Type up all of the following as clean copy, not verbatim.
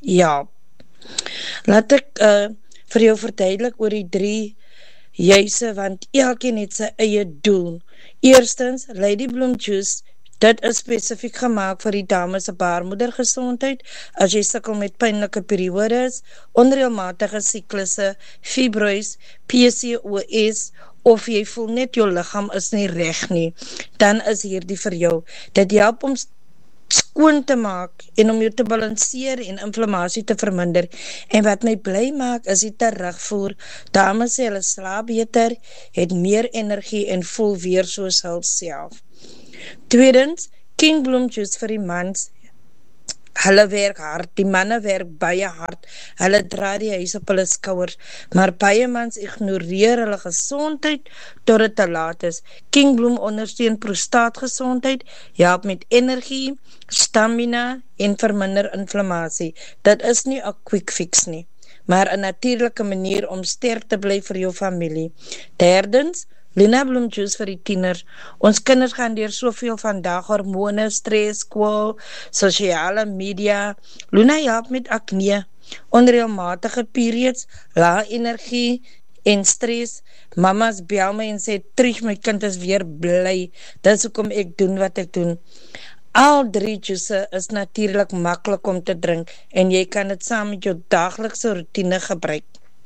Ja, laat ek vir jou verduidelik oor die 3 juise, want elkeen het sy eie doel. Eerstens, Lady Bloom Juice, dit is spesifiek gemaakt vir die dames baarmoedergesondheid, as jy sukkel met pynlike periodes, onreëlmatige siklusse, fibroids, PCOS, of jy voel net jou lichaam is nie reg nie, dan is hierdie vir jou. Dit help om skoon te maak en om jou te balanceer en inflammasie te verminder. En wat my bly maak is die terugvoer. Dames sê hulle slaap beter, het meer energie en voel weer soos hulle self. Tweedens, King Bloom Juice vir die mans. Hulle werk hard, die manne werk baie hard, hulle dra die huis op hulle skouers, maar baie mans ignoreer hulle gesondheid tot het te laat is. King Bloom ondersteun prostaatgesondheid, help met energie, stamina en verminder inflammasie. Dit is nie 'n quick fix nie, maar 'n natuurlike manier om sterk te bly vir jou familie. Derdens, Luna Bloom Juice vir die tieners. Ons kinders gaan deur soveel vandag, hormone, stress, skool, sosiale media. Luna help met acne, onreëlmatige periods, lae energie en stress. Mamas bel my en sê, Trish, my kind is weer bly. Dis hoekom ek doen wat ek doen. Al 3 juice is natuurlik maklik om te drink en jy kan dit saam met jou daglikse routine gebruik.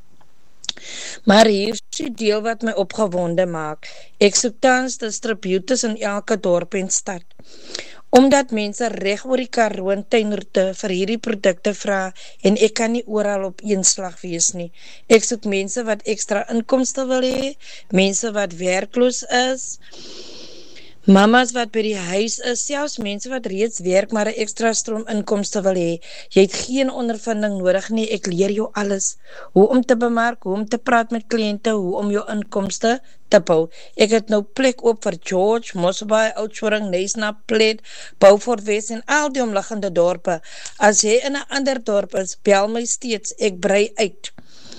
Maar hier is die deel wat my opgewonde maak. Ek soek tans distributors in elke dorp en stad. Omdat mense reg oor die Karoo en tuinroete vir hierdie produkte vra en ek kan nie oral op een slag wees nie. Ek soek mense wat ekstra inkomste wil hê, mense wat werkloos is, mamas wat by die huis is, selfs mense wat reeds werk maar 'n ekstra stroom inkomste wil hê. Jy het geen ondervinding nodig nie, ek leer jou alles. Hoe om te bemark, hoe om te praat met kliënte, hoe om jou inkomste te bou. Ek het nou plek op vir George, Mosselbaai, Oudtshoorn, Knysna, Plet, Beaufort West en al die omliggende dorpe. As jy in 'n ander dorp is, bel my steeds, ek brei uit.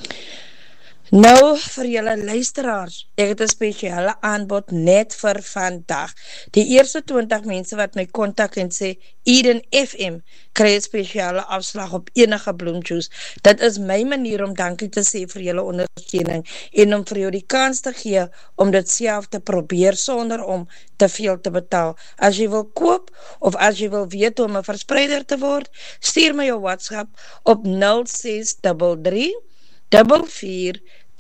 Nou vir julle luisteraars, ek het 'n spesiale aanbod net vir vandag. Die eerste 20 mense wat my kontak en sê Eden FM, kry 'n spesiale afslag op enige bloemjuice. Dit is my manier om dankie te sê vir julle ondersteuning en om vir jou die kans te gee om dit self te probeer sonder om te veel te betaal. As jy wil koop of as jy wil weet om 'n verspreider te word, stuur my jou WhatsApp op 0633 44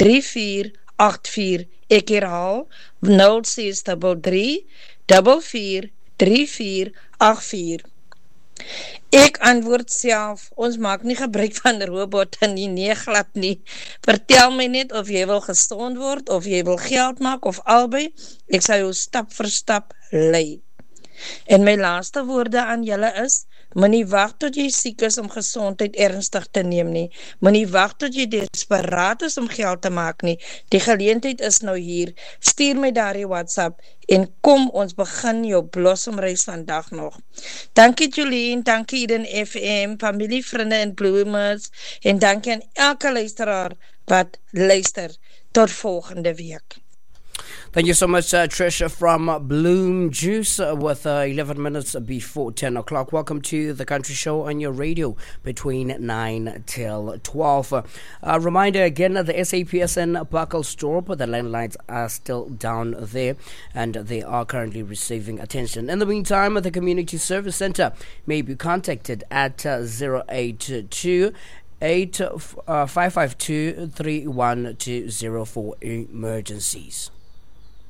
3484. Ek herhaal 0633 44 3484. Ek antwoord self, ons maak nie gebruik van robotte nie, nee glad nie. Vertel my net of jy wil gesond word, of jy wil geld maak, of albei. Ek sal jou stap vir stap lei. En my laaste woorde aan julle is, moenie wag tot jy siek is om gesondheid ernstig te neem nie. Moenie wag tot jy desperaat is om geld te maak nie. Die geleentheid is nou hier. Stuur my daar die WhatsApp en kom ons begin jou blossomreis vandag nog. Dankie Jolien, dankie Eden FM, familie, vriende en bloemers en dankie aan elke luisteraar wat luister. Tot volgende week. Thank you so much, Trisha from Bloom Juice with 11 minutes before 10 o'clock. Welcome to the Country Show on your radio between 9 till 12. Reminder again, the SAPSN Buckelstorp, the landlines are still down there and they are currently receiving attention. In the meantime, the Community Service Center may be contacted at 082 552 3120 for emergencies.